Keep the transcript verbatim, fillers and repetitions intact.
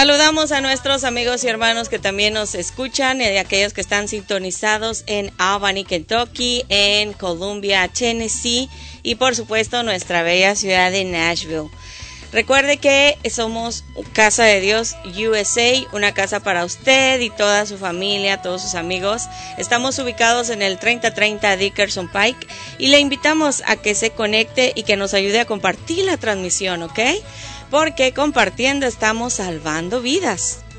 Saludamos a nuestros amigos y hermanos que también nos escuchan y a aquellos que están sintonizados en Albany, Kentucky, en Columbia, Tennessee y por supuesto nuestra bella ciudad de Nashville. Recuerde que somos Casa de Dios U S A, una casa para usted y toda su familia, todos sus amigos. Estamos ubicados en el treinta treinta Dickerson Pike y le invitamos a que se conecte y que nos ayude a compartir la transmisión, ¿ok? Porque compartiendo estamos salvando vidas.